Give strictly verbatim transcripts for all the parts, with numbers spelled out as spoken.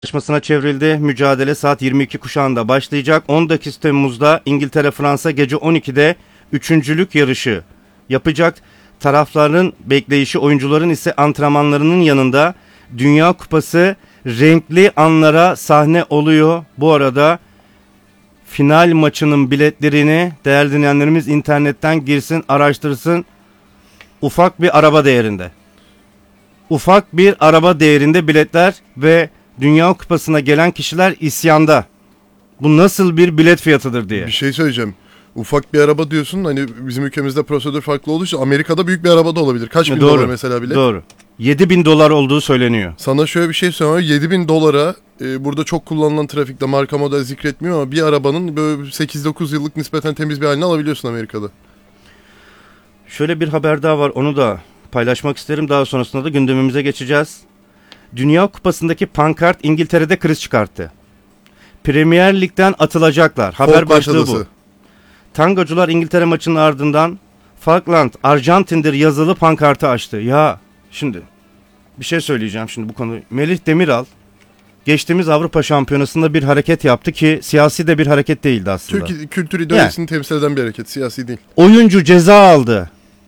Yarışmasına çevrildi. Mücadele saat yirmi iki kuşağında başlayacak. on dokuz Temmuz'da İngiltere-Fransa gece on ikide üçüncülük yarışı yapacak. Tarafların bekleyişi, oyuncuların ise antrenmanlarının yanında Dünya Kupası renkli anlara sahne oluyor. Bu arada final maçının biletlerini değerli dinleyenlerimiz internetten girsin, araştırsın. Ufak bir araba değerinde. Ufak bir araba değerinde biletler ve Dünya Kupası'na gelen kişiler isyanda. Bu nasıl bir bilet fiyatıdır diye. Bir şey söyleyeceğim. Ufak bir araba diyorsun, hani bizim ülkemizde prosedür farklı olduğu için Amerika'da büyük bir araba da olabilir. Kaç bin Doğru. dolar mesela bilet? Doğru. yedi bin dolar olduğu söyleniyor. Sana şöyle bir şey söyleyeyim. yedi bin dolara e, burada çok kullanılan trafikte marka model zikretmiyor ama bir arabanın böyle sekiz dokuz yıllık nispeten temiz bir halini alabiliyorsun Amerika'da. Şöyle bir haber daha var, onu da paylaşmak isterim. Daha sonrasında da gündemimize geçeceğiz. Dünya Kupası'ndaki pankart İngiltere'de kriz çıkarttı. Premier Lig'den atılacaklar. Haber Falkland başlığı adası. bu. Tangocular İngiltere maçının ardından Falkland, Arjantin'dir yazılı pankartı açtı. Ya şimdi bir şey söyleyeceğim şimdi bu konu. Melih Demiral geçtiğimiz Avrupa Şampiyonası'nda bir hareket yaptı ki siyasi de bir hareket değildi aslında. Türk kültür ideolojisini yani temsil eden bir hareket, siyasi değil. Oyuncu ceza aldı.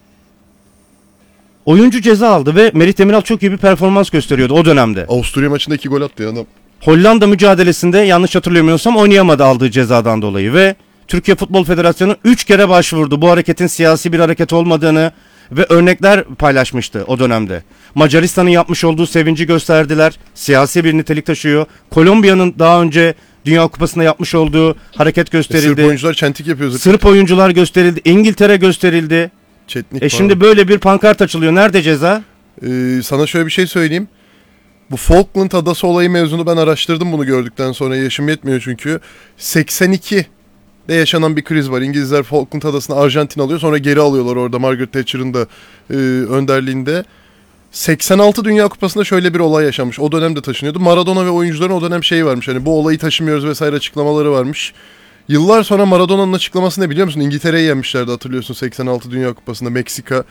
Oyuncu ceza aldı ve Melih Demiral çok iyi bir performans gösteriyordu o dönemde. Avusturya maçında iki gol attı ya adam. Hollanda mücadelesinde yanlış hatırlamıyorsam oynayamadı aldığı cezadan dolayı ve Türkiye Futbol Federasyonu üç kere başvurdu bu hareketin siyasi bir hareket olmadığını ve örnekler paylaşmıştı o dönemde. Macaristan'ın yapmış olduğu sevinci gösterdiler. Siyasi bir nitelik taşıyor. Kolombiya'nın daha önce Dünya Kupası'nda yapmış olduğu hareket gösterildi. E, Sırp oyuncular çentik yapıyor. Sırp oyuncular gösterildi. İngiltere gösterildi. Çetnik e şimdi böyle bir pankart açılıyor. Nerede ceza? Ee, sana şöyle bir şey söyleyeyim. Bu Falkland Adası olayı mevzunu ben araştırdım bunu gördükten sonra. Yaşım yetmiyor çünkü. seksen ikide yaşanan bir kriz var. İngilizler Falkland Adası'nı Arjantin alıyor. Sonra geri alıyorlar orada Margaret Thatcher'ın da e, önderliğinde. seksen altı Dünya Kupası'nda şöyle bir olay yaşanmış. O dönemde taşınıyordu. Maradona ve oyuncuların o dönem şeyi varmış. Hani bu olayı taşımıyoruz vesaire açıklamaları varmış. Yıllar sonra Maradona'nın açıklaması ne biliyor musun? İngiltere'yi yenmişlerdi, hatırlıyorsun, seksen altı Dünya Kupası'nda Meksika.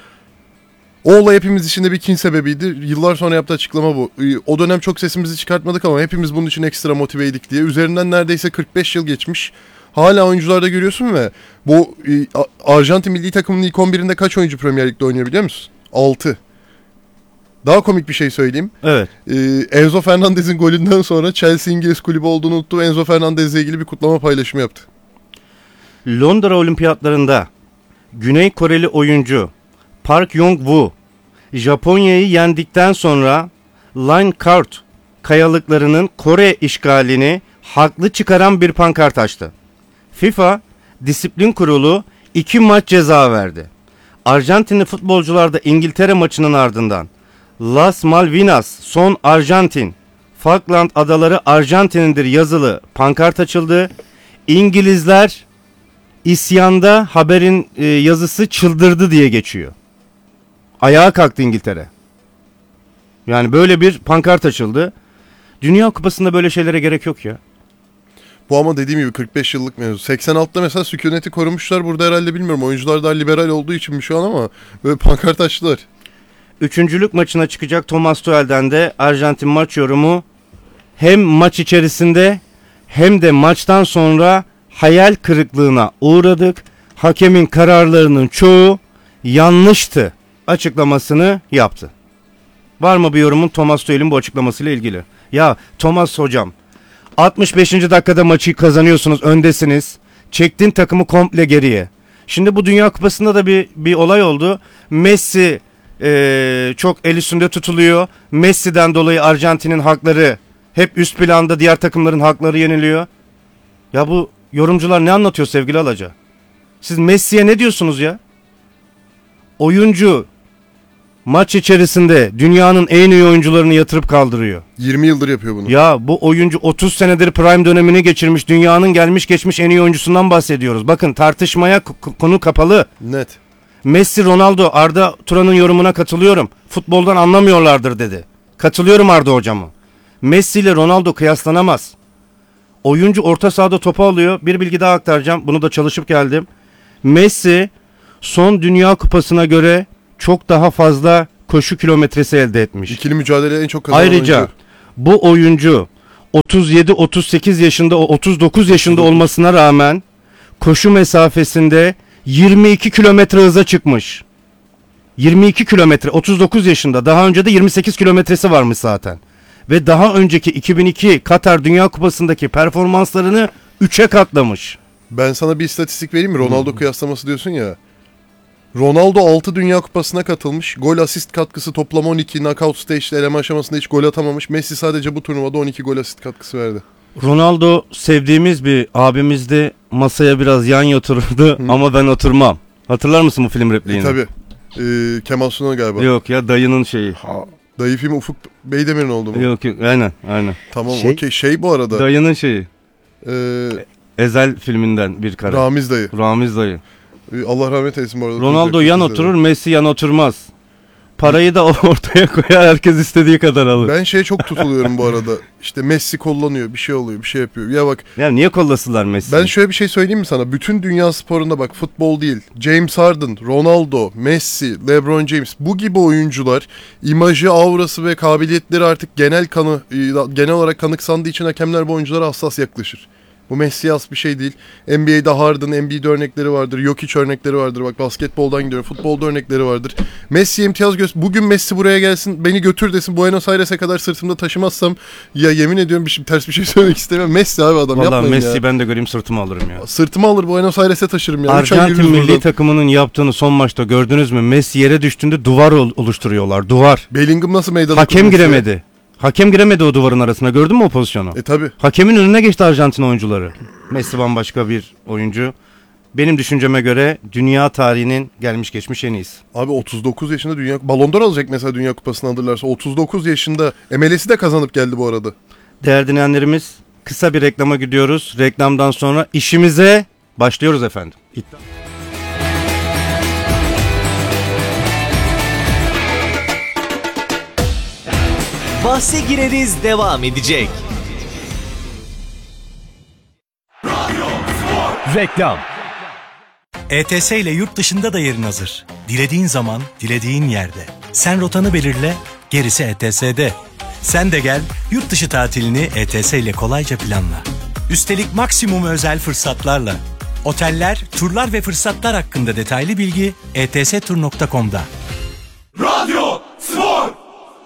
O olay hepimiz için de bir kin sebebiydi. Yıllar sonra yaptığı açıklama bu. O dönem çok sesimizi çıkartmadık ama hepimiz bunun için ekstra motiveydik diye. Üzerinden neredeyse kırk beş yıl geçmiş. Hala oyuncularda görüyorsun ve bu Arjantin milli takımının ilk on birinde kaç oyuncu Premier Lig'de oynuyor biliyor musun? altı. Daha komik bir şey söyleyeyim. Evet. Ee, Enzo Fernandez'in golünden sonra Chelsea İngiliz kulübü olduğunu unuttu. Enzo Fernandez'le ilgili bir kutlama paylaşımı yaptı. Londra Olimpiyatlarında Güney Koreli oyuncu Park Yong-woo Japonya'yı yendikten sonra Line Kart kayalıklarının Kore işgalini haklı çıkaran bir pankart açtı. FIFA Disiplin Kurulu iki maç ceza verdi. Arjantinli futbolcular da İngiltere maçının ardından Las Malvinas son Arjantin, Falkland Adaları Arjantin'indir yazılı pankart açıldı. İngilizler isyanda, haberin e, yazısı çıldırdı diye geçiyor. Ayağa kalktı İngiltere. Yani böyle bir pankart açıldı. Dünya Kupası'nda böyle şeylere gerek yok ya. Bu ama dediğim gibi kırk beş yıllık mevzu. seksen altıda mesela sükuneti korumuşlar. Burada herhalde bilmiyorum. Oyuncular daha liberal olduğu için şu an ama böyle pankart açtılar. Üçüncülük maçına çıkacak Thomas Tuchel'den de Arjantin maç yorumu hem maç içerisinde hem de maçtan sonra hayal kırıklığına uğradık. Hakemin kararlarının çoğu yanlıştı açıklamasını yaptı. Var mı bir yorumun Thomas Tuchel'in bu açıklamasıyla ilgili? Ya Thomas hocam, altmış beşinci dakikada maçı kazanıyorsunuz, öndesiniz. Çektin takımı komple geriye. Şimdi bu Dünya Kupası'nda da bir bir olay oldu. Messi Ee, çok el üstünde tutuluyor. Messi'den dolayı Arjantin'in hakları hep üst planda, diğer takımların hakları yeniliyor. Ya bu yorumcular ne anlatıyor sevgili Alaca? Siz Messi'ye ne diyorsunuz ya? Oyuncu maç içerisinde dünyanın en iyi oyuncularını yatırıp kaldırıyor. yirmi yıldır yapıyor bunu. Ya bu oyuncu otuz senedir prime dönemini geçirmiş, dünyanın gelmiş geçmiş en iyi oyuncusundan bahsediyoruz. Bakın tartışmaya k- konu kapalı. Net. Messi, Ronaldo, Arda Turan'ın yorumuna katılıyorum. Futboldan anlamıyorlardır dedi. Katılıyorum Arda hocama. Messi ile Ronaldo kıyaslanamaz. Oyuncu orta sahada topu alıyor. Bir bilgi daha aktaracağım. Bunu da çalışıp geldim. Messi son Dünya Kupası'na göre çok daha fazla koşu kilometresi elde etmiş. İkili mücadele en çok kazanan Ayrıca oyuncu. bu oyuncu otuz yedi otuz sekiz yaşında, otuz dokuz yaşında olmasına rağmen koşu mesafesinde yirmi iki kilometre hıza çıkmış. yirmi iki kilometre, otuz dokuz yaşında. Daha önce de yirmi sekiz kilometresi varmış zaten. Ve daha önceki iki bin iki Katar Dünya Kupası'ndaki performanslarını üçe katlamış. Ben sana bir istatistik vereyim mi? Ronaldo hmm. kıyaslaması diyorsun ya. Ronaldo altı Dünya Kupası'na katılmış. Gol asist katkısı toplam on iki. Knockout stage'de eleme aşamasında hiç gol atamamış. Messi sadece bu turnuvada on iki gol asist katkısı verdi. Ronaldo sevdiğimiz bir abimizdi. Masaya biraz yan yatırırdı hmm. ama ben oturmam. Hatırlar mısın bu film repliğini? E, tabii. Ee, Kemal Sunal galiba. Yok ya, dayının şeyi. Ha. Dayı filmi Ufuk Beydemir'in oldu mu? Yok yok, aynen aynen. Tamam şey, okey. Şey bu arada. Dayının şeyi. Ee, Ezel filminden bir kare. Ramiz dayı. Ramiz dayı. Allah rahmet eylesin bu arada. Ronaldo yan oturur, Messi yan oturmaz. Parayı da ortaya koyar, herkes istediği kadar alır. Ben şeye çok tutuluyorum bu arada. İşte Messi kollanıyor, bir şey oluyor, bir şey yapıyor. Ya bak. Ya niye kollasınlar Messi? Ben şöyle bir şey söyleyeyim mi sana? Bütün dünya sporunda bak, futbol değil. James Harden, Ronaldo, Messi, LeBron James, bu gibi oyuncular imajı, aurası ve kabiliyetleri artık genel kanı genel olarak kanıksandığı için hakemler bu oyunculara hassas yaklaşır. Bu Messi'ye has bir şey değil. N B A'de Harden, N B A'de örnekleri vardır. Jokic örnekleri vardır. Bak basketboldan gidiyorum. Futbolda örnekleri vardır. Messi'ye imtiyaz göster. Bugün Messi buraya gelsin, beni götür desin. Buenos Aires'e kadar sırtımda taşımazsam, ya yemin ediyorum bir şey, ters bir şey söylemek istemiyorum. Messi abi adam. Vallahi yapmayın Messi ya. ben de göreyim, sırtıma alırım ya. Sırtıma alır, Buenos Aires'e taşırım ya. Arjantin milli takımının yaptığını son maçta gördünüz mü? Messi yere düştüğünde duvar oluşturuyorlar. Duvar. Bellingham nasıl meydana Hakem giremedi. Hakem giremedi o duvarın arasına. Gördün mü o pozisyonu? E tabi. Hakemin önüne geçti Arjantin oyuncuları. Messi bambaşka bir oyuncu. Benim düşünceme göre dünya tarihinin gelmiş geçmiş en iyisi. Abi otuz dokuz yaşında dünya Ballon d'Or alacak mesela, Dünya Kupası'nı alırlarsa. otuz dokuz yaşında M L S'i de kazanıp geldi bu arada. Değerli dinleyenlerimiz, kısa bir reklama gidiyoruz. Reklamdan sonra işimize başlıyoruz efendim. İddia. Bahse gireriz devam edecek. Reklam. E T S ile yurt dışında da yerin hazır. Dilediğin zaman, dilediğin yerde. Sen rotanı belirle, gerisi E T S'de. Sen de gel, yurt dışı tatilini E T S ile kolayca planla. Üstelik maksimum özel fırsatlarla. Oteller, turlar ve fırsatlar hakkında detaylı bilgi e t s tur nokta com'da. Radyo Spor.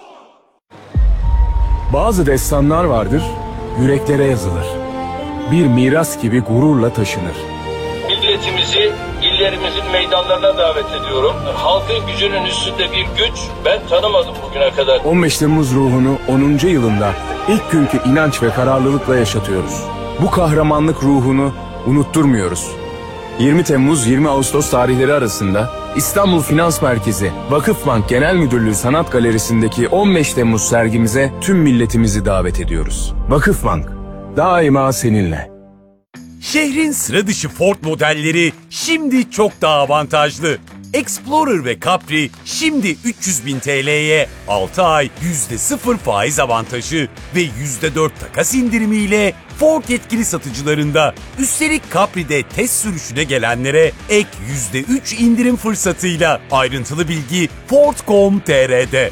Bazı destanlar vardır, yüreklere yazılır. Bir miras gibi gururla taşınır. Milletimizi illerimizin meydanlarına davet ediyorum. Halkın gücünün üstünde bir güç ben tanımadım bugüne kadar. on beş Temmuz ruhunu onuncu yılında ilk günkü inanç ve kararlılıkla yaşatıyoruz. Bu kahramanlık ruhunu unutturmuyoruz. yirmi Temmuz yirmi Ağustos tarihleri arasında İstanbul Finans Merkezi Vakıfbank Genel Müdürlüğü Sanat Galerisi'ndeki on beş Temmuz sergimize tüm milletimizi davet ediyoruz. Vakıfbank, daima seninle. Şehrin sıra dışı Ford modelleri şimdi çok daha avantajlı. Explorer ve Capri şimdi üç yüz bin T L'ye altı ay yüzde sıfır faiz avantajı ve yüzde dört takas indirimiyle Ford yetkili satıcılarında. Üstelik Capri'de test sürüşüne gelenlere ek yüzde üç indirim fırsatıyla. Ayrıntılı bilgi ford nokta com nokta t r'de.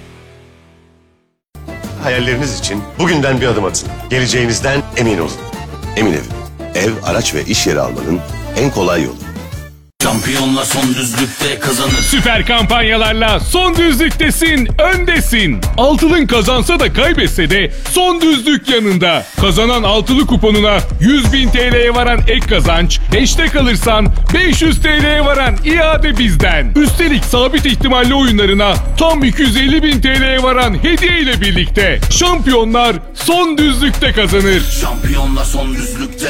Hayalleriniz için bugünden bir adım atın. Geleceğinizden emin olun. Emin Ev. Ev, araç ve iş yeri almanın en kolay yolu. Şampiyonla son düzlükte kazanır. Süper kampanyalarla son düzlüktesin, öndesin. Altılın kazansa da kaybetse de son düzlük yanında. Kazanan altılı kuponuna yüz bin T L'ye varan ek kazanç, beşte kalırsan beş yüz T L'ye varan iade bizden. Üstelik sabit ihtimalli oyunlarına tam iki yüz elli bin T L'ye varan hediye ile birlikte. Şampiyonlar son düzlükte kazanır. Şampiyonla son düzlükte.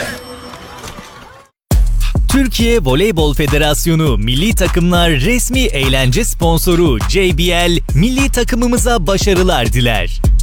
Türkiye Voleybol Federasyonu Milli Takımlar resmi eğlence sponsoru J B L milli takımımıza başarılar diler.